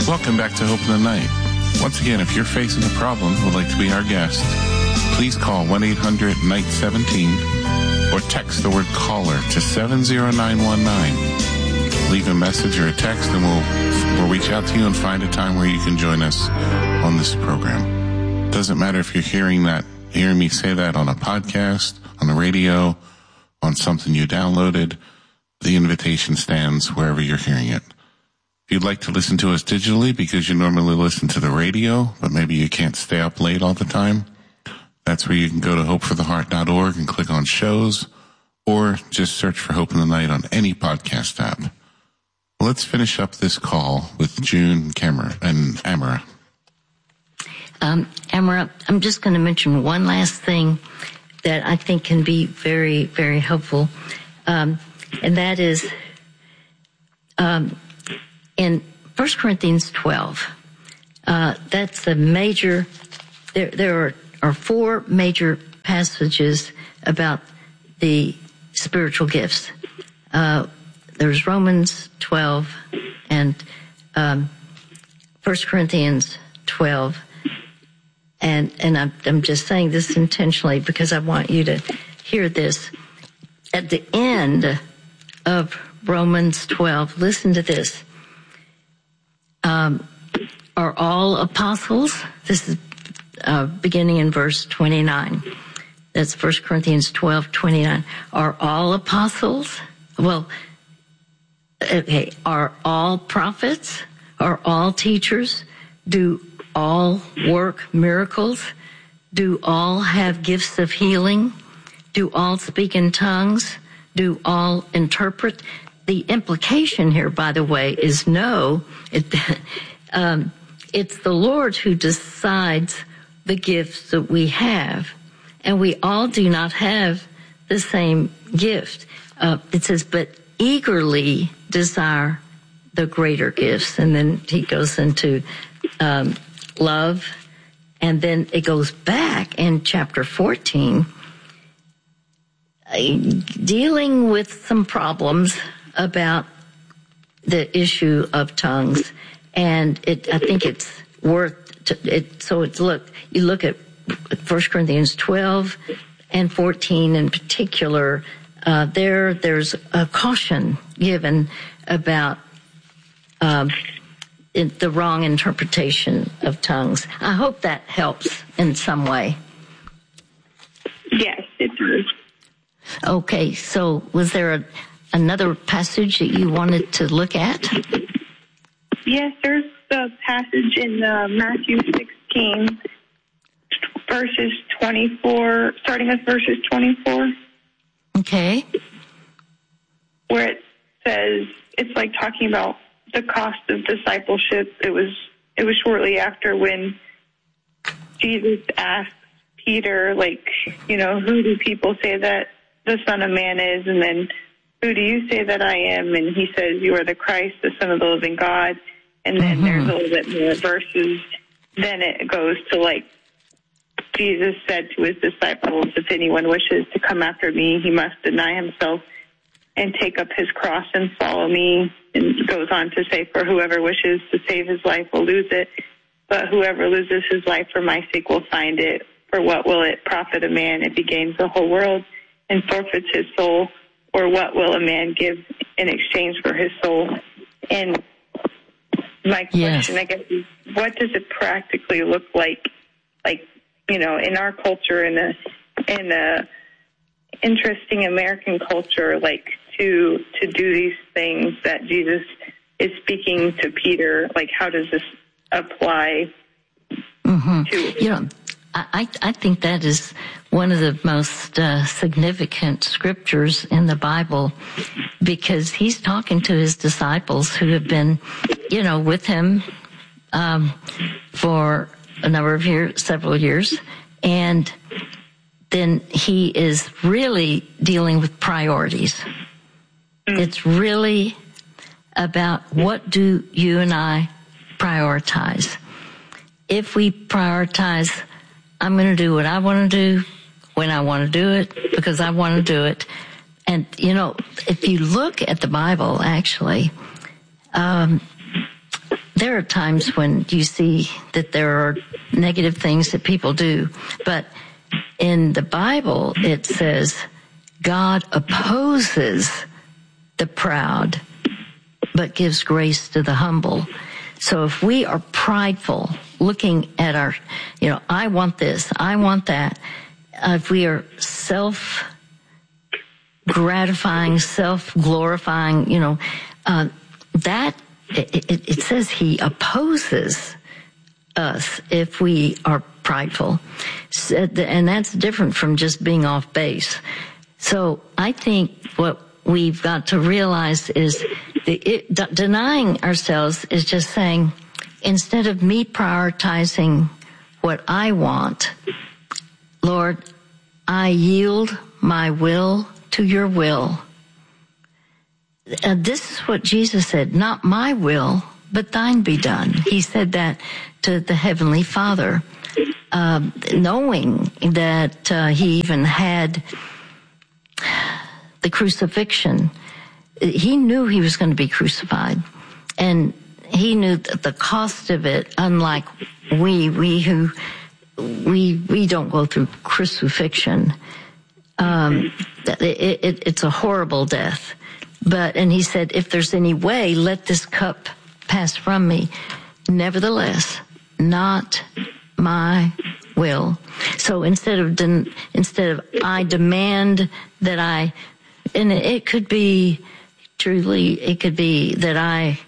Welcome back to Hope in the Night. Once again, if you're facing a problem and would like to be our guest, please call 1-800-NIGHT-17 or text the word caller to 70919. Leave a message or a text and we'll reach out to you and find a time where you can join us on this program. Doesn't matter if you're hearing me say that on a podcast, on the radio, on something you downloaded. The invitation stands wherever you're hearing it. If you'd like to listen to us digitally because you normally listen to the radio, but maybe you can't stay up late all the time, that's where you can go to hopefortheheart.org and click on shows, or just search for Hope in the Night on any podcast app. Well, let's finish up this call with June and Amara. Amara, I'm just going to mention one last thing that I think can be very, very helpful. And that is in 1 Corinthians 12. That's a major, there are four major passages about the spiritual gifts. There's Romans 12 and 1 Corinthians 12. And I'm just saying this intentionally because I want you to hear this. At the end of Romans 12, listen to this. Are all apostles? This is beginning in verse 29. That's 1 Corinthians 12:29. Are all apostles? Well, okay. Are all prophets? Are all teachers? Do all work miracles? Do all have gifts of healing? Do all speak in tongues? Do all interpret? The implication here, by the way, is no. It's the Lord who decides the gifts that we have. And we all do not have the same gift. It says, but eagerly desire the greater gifts. And then he goes into love. And then it goes back in chapter 14, dealing with some problems about the issue of tongues. And I think it's worth it. So you look at 1 Corinthians 12 and 14 in particular. There's a caution given about the wrong interpretation of tongues. I hope that helps in some way. Yes, it does. Okay, so was there another passage that you wanted to look at? Yes, there's a passage in Matthew 16, verses 24, starting with verses 24. Okay. Where it says, it's like talking about the cost of discipleship. It was shortly after when Jesus asked Peter, who do people say that the Son of Man is? And then, who do you say that I am? And he says, you are the Christ, the Son of the living God. And then there's a little bit more verses. Then it goes to Jesus said to his disciples, if anyone wishes to come after me, he must deny himself and take up his cross and follow me. And goes on to say, for whoever wishes to save his life will lose it, but whoever loses his life for my sake will find it. For what will it profit a man if he gains the whole world and forfeits his soul? Or what will a man give in exchange for his soul? And my question, I guess, is what does it practically look like, in our culture, in a interesting American culture, to do these things that Jesus is speaking to Peter? How does this apply to? I think that is one of the most significant scriptures in the Bible, because he's talking to his disciples who have been, with him for a number of years, several years, and then he is really dealing with priorities. It's really about what do you and I prioritize. If we prioritize, I'm going to do what I want to do, when I want to do it, because I want to do it. And, if you look at the Bible, actually, there are times when you see that there are negative things that people do, but in the Bible it says God opposes the proud, but gives grace to the humble. So if we are prideful, looking at our, I want this, I want that, if we are self-gratifying, self-glorifying, that, it says he opposes us if we are prideful. And that's different from just being off base. So I think what we've got to realize is denying ourselves is just saying, instead of me prioritizing what I want, Lord, I yield my will to your will. This is what Jesus said, not my will, but thine be done. He said that to the Heavenly Father, knowing that he even had the crucifixion. He knew he was going to be crucified, and he knew that the cost of it, unlike we don't go through crucifixion. It's a horrible death. And he said, if there's any way, let this cup pass from me. Nevertheless, not my will. So instead of I demand that and it could be that I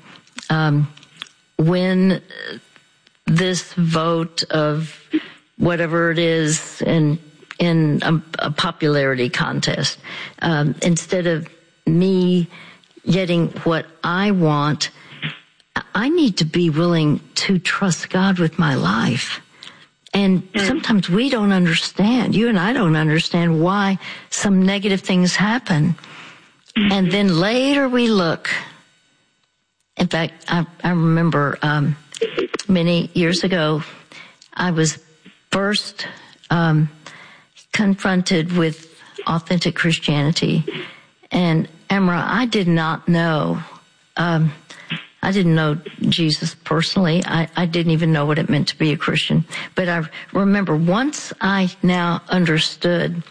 win this vote of whatever it is in a popularity contest. Instead of me getting what I want, I need to be willing to trust God with my life. And sometimes we don't understand, you and I don't understand why some negative things happen. And then later we look. In fact, I remember many years ago, I was first confronted with authentic Christianity. And Emra, I did not know. I didn't know Jesus personally. I didn't even know what it meant to be a Christian. But I remember once I now understood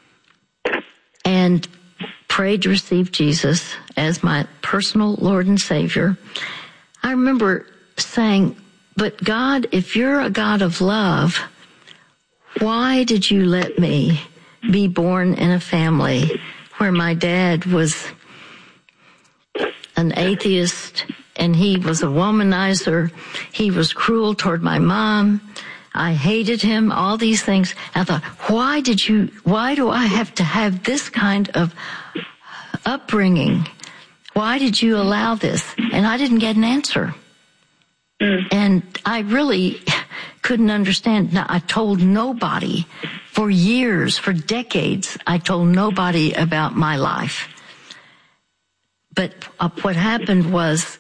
and prayed to receive Jesus as my personal Lord and Savior, I remember saying, but God, if you're a God of love, why did you let me be born in a family where my dad was an atheist and he was a womanizer? He was cruel toward my mom. I hated him, all these things. I thought, why do I have to have this kind of upbringing? Why did you allow this? And I didn't get an answer. And I really couldn't understand. Now, I told nobody for years, for decades, I told nobody about my life. But what happened was,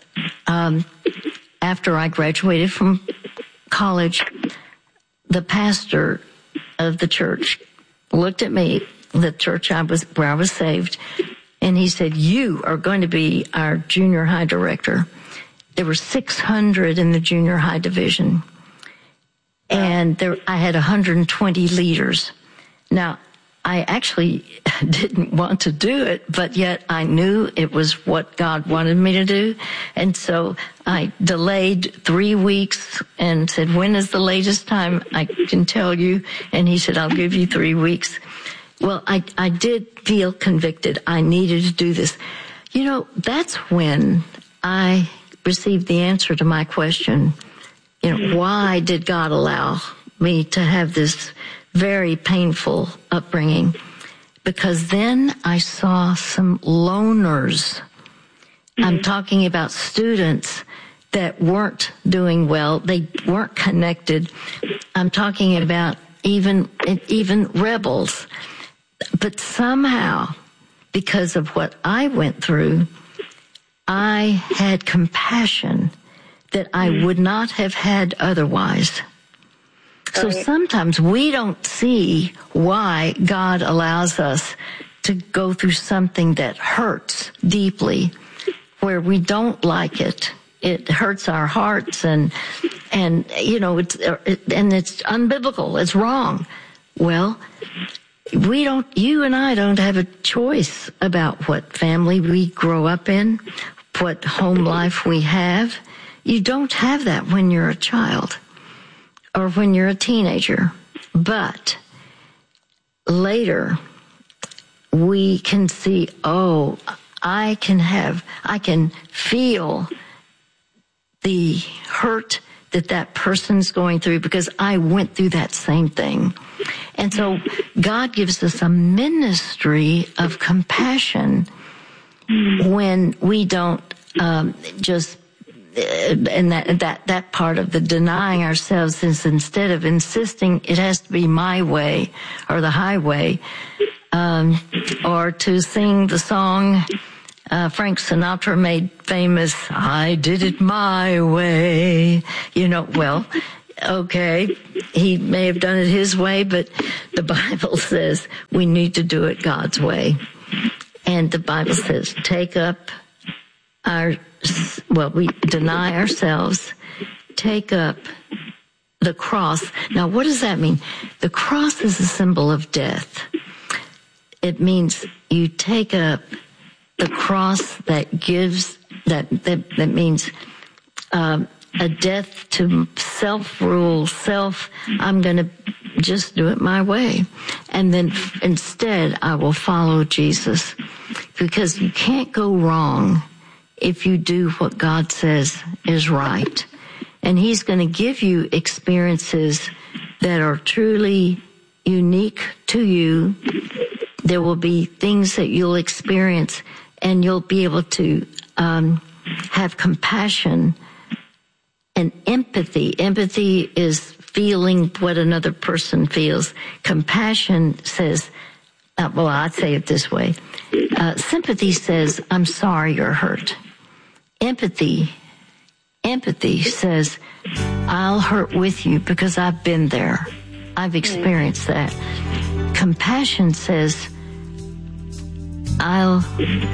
after I graduated from college, the pastor of the church looked at me, the church where I was saved, and he said, you are going to be our junior high director. There were 600 in the junior high division, and I had 120 leaders. Now, I actually didn't want to do it, but yet I knew it was what God wanted me to do. And so I delayed 3 weeks and said, when is the latest time I can tell you? And he said, I'll give you 3 weeks. Well, I did feel convicted. I needed to do this. That's when I received the answer to my question. Why did God allow me to have this very painful upbringing? Because then I saw some loners. I'm talking about students that weren't doing well. They weren't connected. I'm talking about even rebels. But somehow, because of what I went through, I had compassion that I would not have had otherwise. So sometimes we don't see why God allows us to go through something that hurts deeply, where we don't like it. it hurts our hearts, and you know, it's unbiblical. It's wrong. Well, you and I don't have a choice about what family we grow up in, what home life we have. You don't have that when you're a child or when you're a teenager. But later, we can see, oh, I can feel the hurt that person's going through because I went through that same thing. And so God gives us a ministry of compassion when we don't just, and that part of the denying ourselves is instead of insisting it has to be my way or the highway, or to sing the song Frank Sinatra made famous, I did it my way. You know, well, okay, he may have done it his way, but the Bible says we need to do it God's way. And the Bible says we deny ourselves, take up the cross. Now, what does that mean? The cross is a symbol of death. It means you take up the cross that gives, that means a death to self-rule, I'm going to just do it my way. And then instead, I will follow Jesus. Because you can't go wrong if you do what God says is right. And He's going to give you experiences that are truly unique to you. There will be things that you'll experience, and you'll be able to have compassion and empathy. Empathy is feeling what another person feels. Compassion says, I'd say it this way. Sympathy says, I'm sorry you're hurt. Empathy says, I'll hurt with you because I've been there. I've experienced that. Compassion says, I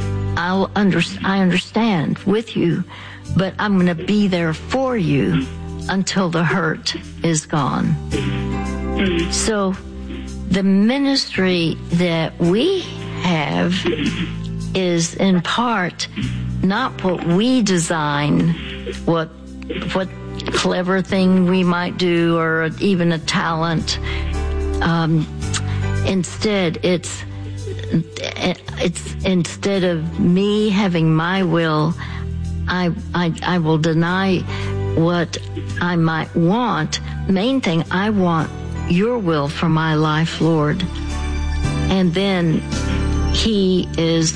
understand with you, but I'm going to be there for you until the hurt is gone. So the ministry that we have is in part not what we design, what clever thing we might do, or even a talent. Instead, it's instead of me having my will, I will deny what I might want. Main thing, I want your will for my life, Lord. And then He is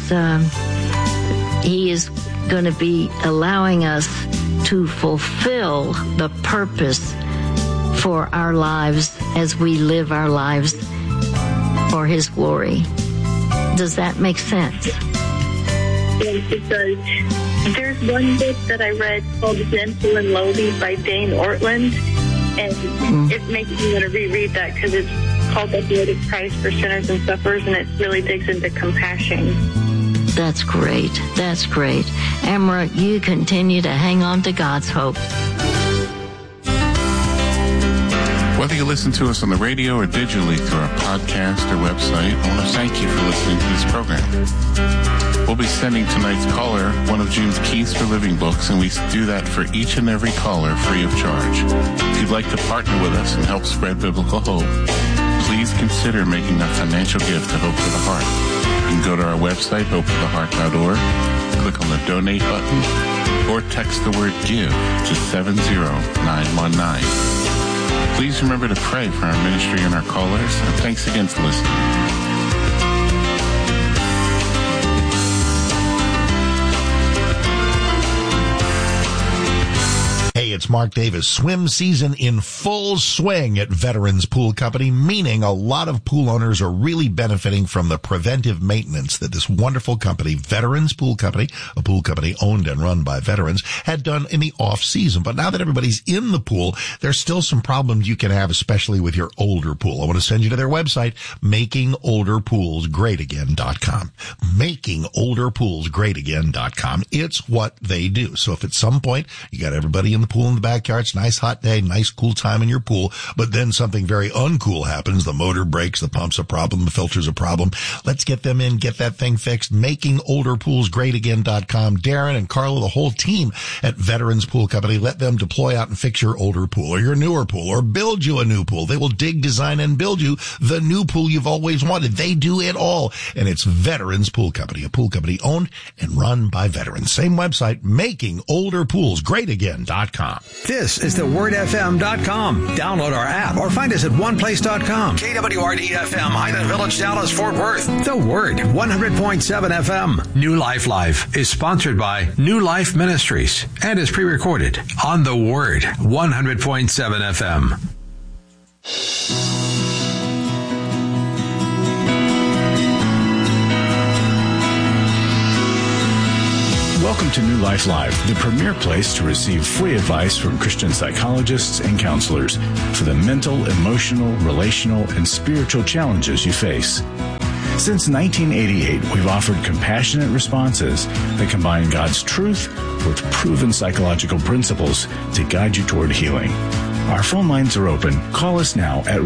going to be allowing us to fulfill the purpose for our lives as we live our lives for His glory. Does that make sense? Yes, it does. There's one book that I read called Gentle and Lowly by Dane Ortland, and it makes me want to reread that because it's called The Blood of Christ for Sinners and Sufferers, and it really digs into compassion. That's great. That's great. Amara, you continue to hang on to God's hope. Whether you listen to us on the radio or digitally through our podcast or website, I want to thank you for listening to this program. We'll be sending tonight's caller one of June's Keys for Living books, and we do that for each and every caller free of charge. If you'd like to partner with us and help spread biblical hope, please consider making a financial gift to Hope for the Heart. You can go to our website, hopefortheheart.org, click on the donate button, or text the word GIVE to 70919. Please remember to pray for our ministry and our callers, and thanks again for listening. it's Mark Davis. Swim season in full swing at Veterans Pool Company, meaning a lot of pool owners are really benefiting from the preventive maintenance that this wonderful company, Veterans Pool Company, a pool company owned and run by veterans, had done in the off season. But now that everybody's in the pool, there's still some problems you can have, especially with your older pool. I want to send you to their website, makingolderpoolsgreatagain.com. Makingolderpoolsgreatagain.com. It's what they do. So if at some point you got everybody in the pool in the backyard, it's a nice hot day, nice cool time in your pool, but then something very uncool happens, the motor breaks, the pump's a problem, the filter's a problem, let's get them in, get that thing fixed. Makingolderpoolsgreatagain.com. Darren and Carla, the whole team at Veterans Pool Company, let them deploy out and fix your older pool or your newer pool or build you a new pool. They will dig, design, and build you the new pool you've always wanted. They do it all. And it's Veterans Pool Company, a pool company owned and run by veterans. Same website, makingolderpoolsgreatagain.com. This is thewordfm.com. Download our app or find us at oneplace.com. KWRD-FM, Highland Village, Dallas, Fort Worth. The Word, 100.7 FM. New Life Live is sponsored by New Life Ministries and is pre-recorded on The Word, 100.7 FM. Welcome to New Life Live, the premier place to receive free advice from Christian psychologists and counselors for the mental, emotional, relational, and spiritual challenges you face. Since 1988, we've offered compassionate responses that combine God's truth with proven psychological principles to guide you toward healing. Our phone lines are open. Call us now at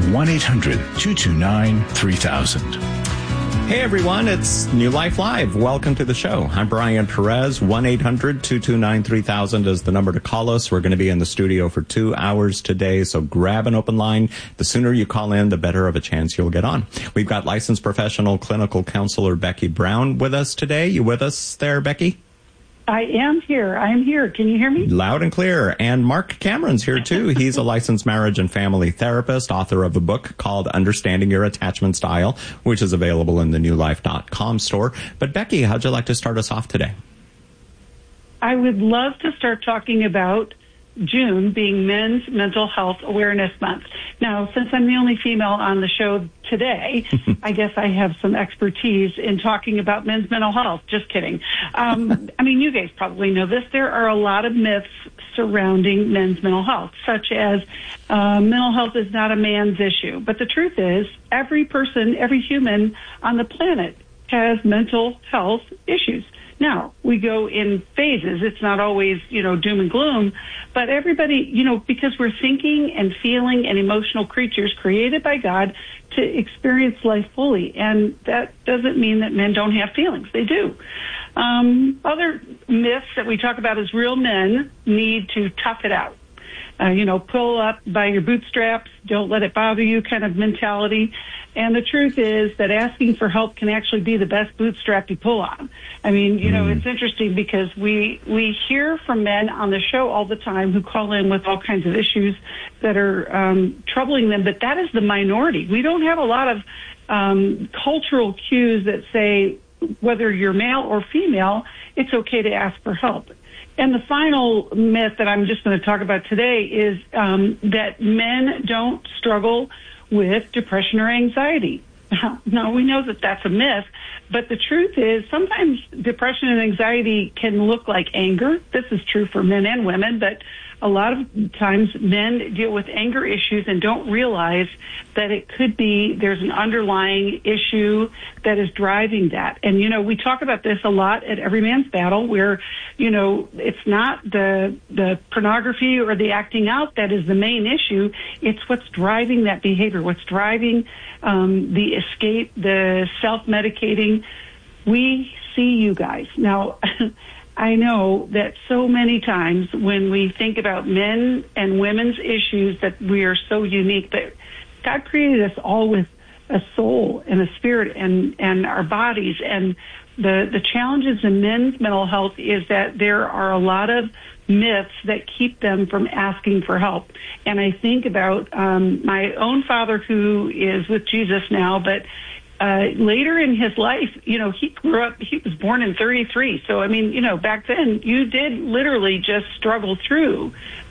1-800-229-3000. Hey everyone, it's New Life Live. Welcome to the show. I'm Brian Perez. 1-800-229-3000 is the number to call us. We're going to be in the studio for 2 hours today, so grab an open line. The sooner you call in, the better of a chance you'll get on. We've got licensed professional clinical counselor Becky Brown with us today. You with us there, Becky? I am here. Can you hear me? Loud and clear. And Mark Cameron's here, too. He's a licensed marriage and family therapist, author of a book called Understanding Your Attachment Style, which is available in the newlife.com store. But, Becky, how'd you like to start us off today? I would love to start talking about June being Men's Mental Health Awareness Month. Now, since I'm the only female on the show today, I guess I have some expertise in talking about men's mental health. Just kidding. I mean, you guys probably know this. There are a lot of myths surrounding men's mental health, such as mental health is not a man's issue. But the truth is, every person, every human on the planet has mental health issues. Now, we go in phases. It's not always, doom and gloom, but everybody, because we're thinking and feeling and emotional creatures created by God to experience life fully. And that doesn't mean that men don't have feelings. They do. Other myths that we talk about is real men need to tough it out. Pull up by your bootstraps, don't let it bother you kind of mentality. And the truth is that asking for help can actually be the best bootstrap you pull on. I mean, it's interesting because we hear from men on the show all the time who call in with all kinds of issues that are troubling them, but that is the minority. We don't have a lot of cultural cues that say whether you're male or female, it's okay to ask for help. And the final myth that I'm just going to talk about today is that men don't struggle with depression or anxiety. Now, we know that that's a myth, but the truth is sometimes depression and anxiety can look like anger. This is true for men and women, but a lot of times men deal with anger issues and don't realize that it could be there's an underlying issue that is driving that. And, we talk about this a lot at Every Man's Battle where, it's not the pornography or the acting out that is the main issue. It's what's driving that behavior, what's driving the escape, the self-medicating. We see you guys. Now, I know that so many times when we think about men and women's issues that we are so unique, but God created us all with a soul and a spirit and our bodies. And the challenges in men's mental health is that there are a lot of myths that keep them from asking for help. And I think about my own father who is with Jesus now, but later in his life, he grew up, he was born in 1933. So, back then you did literally just struggle through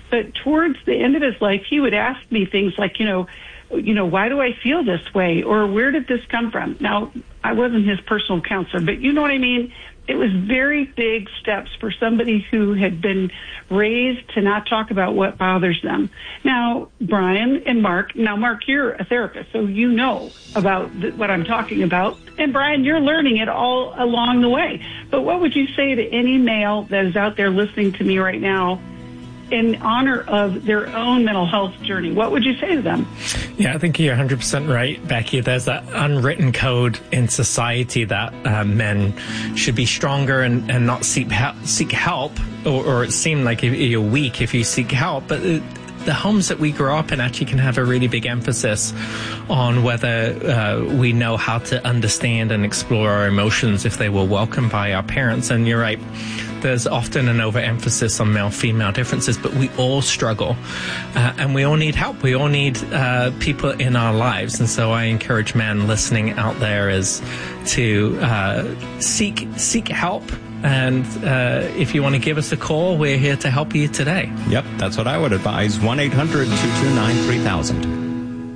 But towards the end of his life, he would ask me things like, why do I feel this way? Or where did this come from? Now, I wasn't his personal counselor, but you know what I mean? It was very big steps for somebody who had been raised to not talk about what bothers them. Now, Brian and Mark, you're a therapist, so you know about what I'm talking about. And Brian, you're learning it all along the way. But what would you say to any male that is out there listening to me right now in honor of their own mental health journey? What would you say to them? Yeah, I think you're 100% right, Becky. There's that unwritten code in society that men should be stronger and not seek help, or it seems like you're weak if you seek help. But the homes that we grow up in actually can have a really big emphasis on whether we know how to understand and explore our emotions if they were welcomed by our parents. And you're right, there's often an overemphasis on male-female differences, but we all struggle, and we all need help. We all need people in our lives. And so I encourage men listening out there is to seek help. And if you want to give us a call, we're here to help you today. Yep, that's what I would advise. 1-800-229-3000.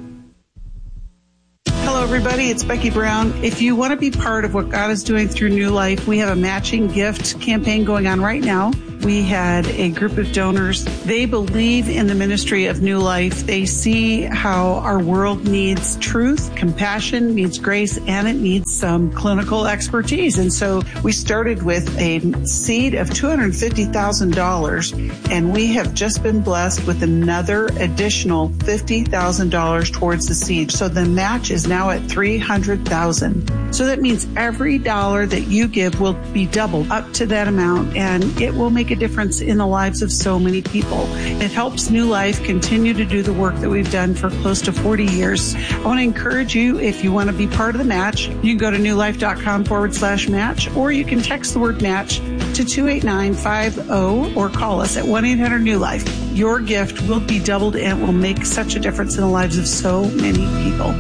Hello, everybody. It's Becky Brown. If you want to be part of what God is doing through New Life, we have a matching gift campaign going on right now. We had a group of donors. They believe in the ministry of New Life. They see how our world needs truth, compassion, needs grace, and it needs some clinical expertise. And so we started with a seed of $250,000, and we have just been blessed with another additional $50,000 towards the seed. So the match is now at $300,000. So that means every dollar that you give will be doubled up to that amount, and it will make a difference in the lives of so many people. It helps New Life continue to do the work that we've done for close to 40 years. I want to encourage you, if you want to be part of the match, you can go to newlife.com/match, or you can text the word match to 28950 or call us at 1-800-NEW-LIFE. Your gift will be doubled and will make such a difference in the lives of so many people.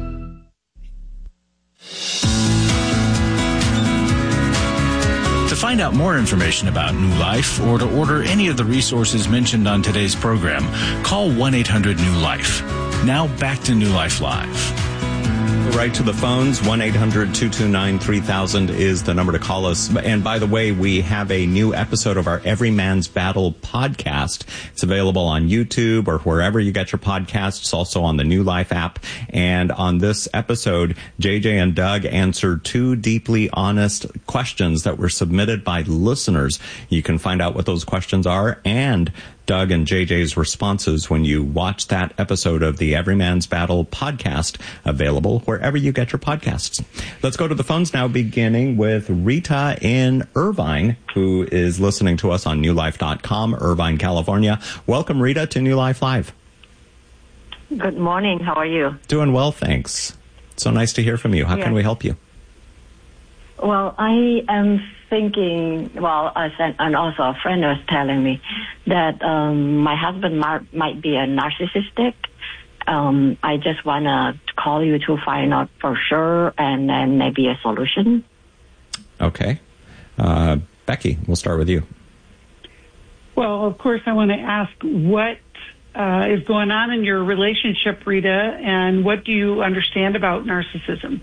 To find out more information about New Life or to order any of the resources mentioned on today's program, call 1-800-NEW-LIFE. Now back to New Life Live. Right to the phones. 1-800-229-3000 is the number to call us. And by the way, we have a new episode of our Every Man's Battle podcast. It's available on YouTube or wherever you get your podcasts, also on the New Life app. And on this episode, JJ and Doug answered 2 deeply honest questions that were submitted by listeners. You can find out what those questions are and Doug and JJ's responses when you watch that episode of the Every Man's Battle podcast, available wherever you get your podcasts. Let's go to the phones now, beginning with Rita in Irvine, who is listening to us on newlife.com, Irvine, California. Welcome, Rita, to New Life Live. Good morning. How are you? Doing well, thanks. So nice to hear from you. How can we help you? Well, I am thinking, and also a friend was telling me that my husband might be a narcissistic. I just want to call you to find out for sure and then maybe a solution. Okay. Becky, we'll start with you. Well, of course, I want to ask what is going on in your relationship, Rita, and what do you understand about narcissism?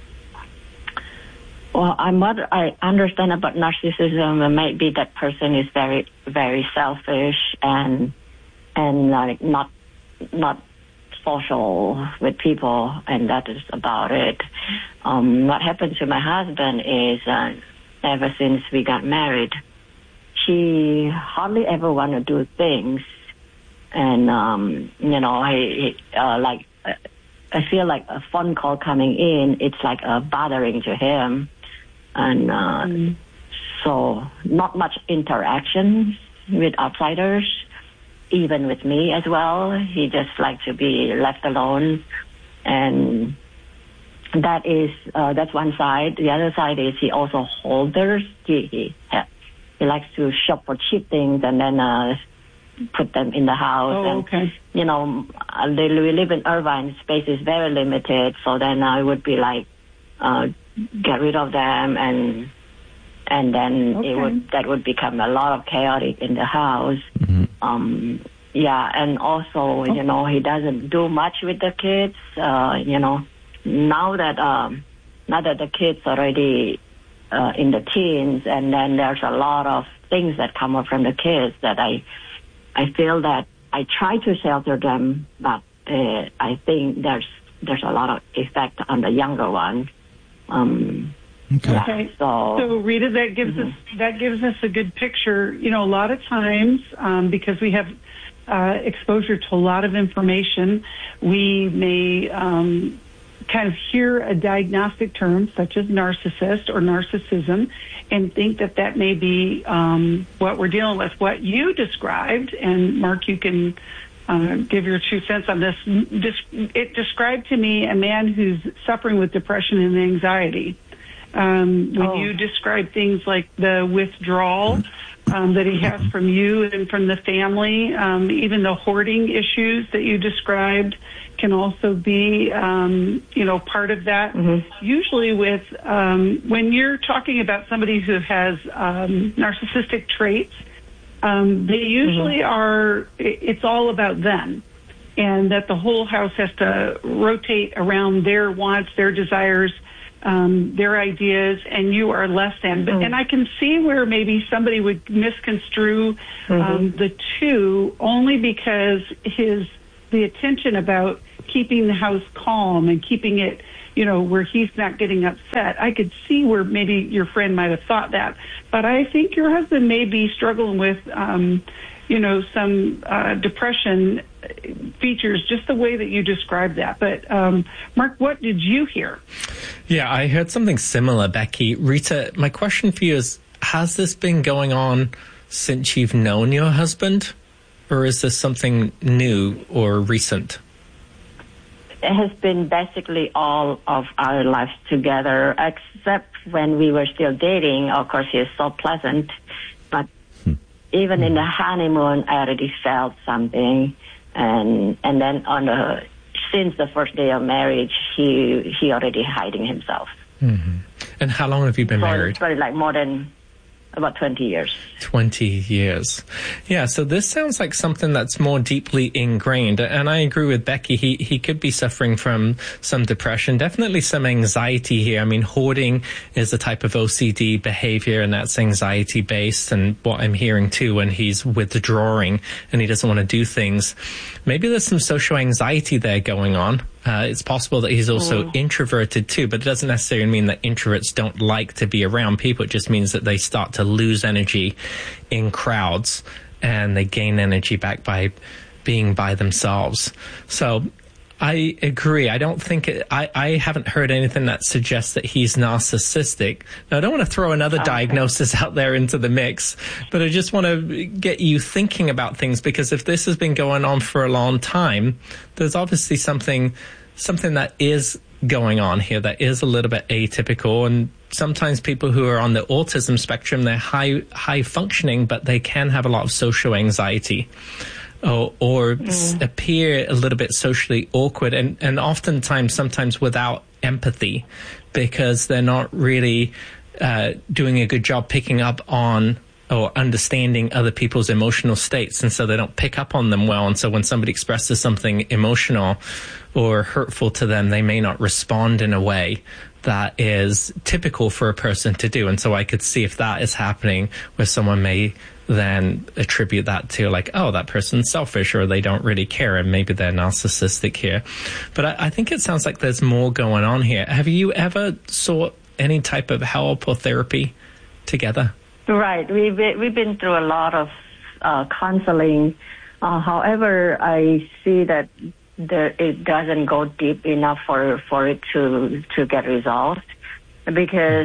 Well, I understand about narcissism. It might be that person is very, very selfish and like not social with people, and that is about it. What happened to my husband is ever since we got married, he hardly ever want to do things, and I feel like a phone call coming in, it's like bothering to him. And so not much interaction with outsiders, even with me as well. He just likes to be left alone. And that's one side. The other side is he also holders. He likes to shop for cheap things and then put them in the house. Oh, and, okay. we live in Irvine. Space is very limited. So then I would be like, get rid of them, and then that would become a lot of chaotic in the house. Yeah, and also, he doesn't do much with the kids. Now that the kids already in the teens, and then there's a lot of things that come up from the kids that I feel that I try to shelter them, but I think there's a lot of effect on the younger one. Okay. So Rita, that gives us a good picture. A lot of times, because we have exposure to a lot of information, we may kind of hear a diagnostic term such as narcissist or narcissism and think that may be what we're dealing with. What you described, and Mark, you can give your 2 cents on this. It described to me a man who's suffering with depression and anxiety. When you describe things like the withdrawal that he has from you and from the family, even the hoarding issues that you described can also be, part of that. Usually with, when you're talking about somebody who has narcissistic traits, they usually are, it's all about them. And that the whole house has to rotate around their wants, their desires, their ideas, and you are less than. And I can see where maybe somebody would misconstrue the two, only because the attention about keeping the house calm and keeping it, where he's not getting upset. I could see where maybe your friend might have thought that. But I think your husband may be struggling with, some depression features, just the way that you described that. But, Mark, what did you hear? Yeah, I heard something similar, Becky. Rita, my question for you is, has this been going on since you've known your husband, or is this something new or recent? It has been basically all of our lives together, except when we were still dating. Of course, he's so pleasant, but even in the honeymoon, I already felt something. And then since the first day of marriage, he already hiding himself. And how long have you been married? It's probably like more than about 20 years. 20 years. Yeah, so this sounds like something that's more deeply ingrained. And I agree with Becky. He could be suffering from some depression, definitely some anxiety here. I mean, hoarding is a type of OCD behavior, and that's anxiety-based. And what I'm hearing, too, when he's withdrawing and he doesn't want to do things, maybe there's some social anxiety there going on. It's possible that he's also introverted too, but it doesn't necessarily mean that introverts don't like to be around people. It just means that they start to lose energy in crowds, and they gain energy back by being by themselves. So I agree. I don't think I haven't heard anything that suggests that he's narcissistic. Now, I don't want to throw another diagnosis out there into the mix, but I just want to get you thinking about things, because if this has been going on for a long time, there's obviously something that is going on here that is a little bit atypical. And sometimes people who are on the autism spectrum, they're high functioning, but they can have a lot of social anxiety. Or appear a little bit socially awkward, and oftentimes, sometimes without empathy, because they're not really doing a good job picking up on or understanding other people's emotional states, and so they don't pick up on them well. And so when somebody expresses something emotional or hurtful to them, they may not respond in a way that is typical for a person to do. And so I could see if that is happening, where someone may then attribute that to like, oh, that person's selfish, or they don't really care, and maybe they're narcissistic here. But I think it sounds like there's more going on here. Have you ever sought any type of help or therapy together? Right. We've been through a lot of counseling. However, I see that it doesn't go deep enough for it to get resolved, because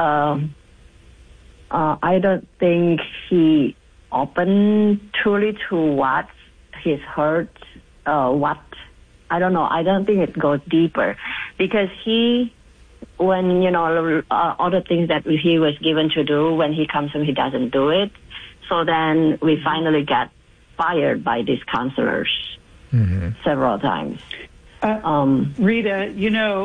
I don't think he opened truly to what he's hurt. I don't know. I don't think it goes deeper, because when all the things that he was given to do, when he comes home, he doesn't do it. So then we finally got fired by these counselors several times. Rita,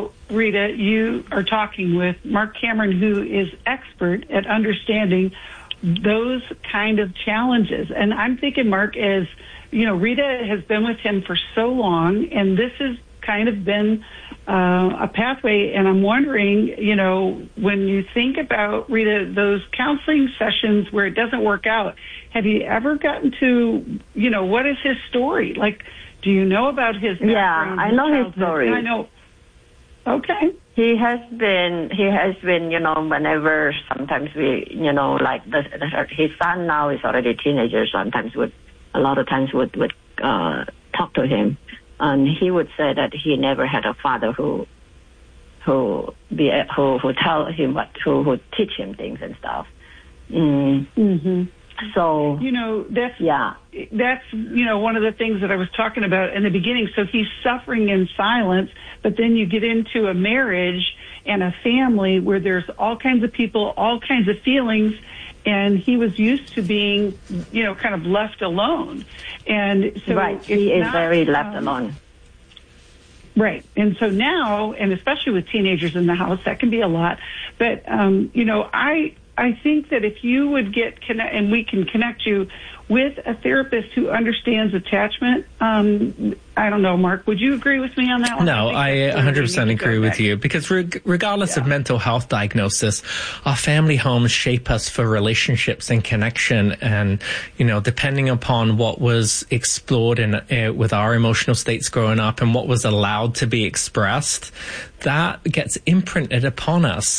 you are talking with Mark Cameron, who is expert at understanding those kind of challenges. And I'm thinking, Mark, as you know, Rita has been with him for so long, and this has kind of been a pathway. And I'm wondering, you know, when you think about, Rita, those counseling sessions where it doesn't work out, have you ever gotten to, you know, what is his story? Like, do you know about his background? Yeah, I know his story. I know. Okay. He has been, you know, whenever sometimes we, you know, like his son now is already a teenager, sometimes a lot of times would talk to him. And he would say that he never had a father who tell him who teach him things and stuff. Mm-hmm. So, you know, that's, you know, one of the things that I was talking about in the beginning. So he's suffering in silence, but then you get into a marriage and a family where there's all kinds of people, all kinds of feelings, and he was used to being, you know, kind of left alone. And so right, he is very left alone. Right. And so now, and especially with teenagers in the house, that can be a lot. But, you know, I think that if you would and we can connect you with a therapist who understands attachment, I don't know, Mark, would you agree with me on that one? No, I 100% agree with you, because regardless of mental health diagnosis, our family homes shape us for relationships and connection. And, you know, depending upon what was explored with our emotional states growing up and what was allowed to be expressed, that gets imprinted upon us.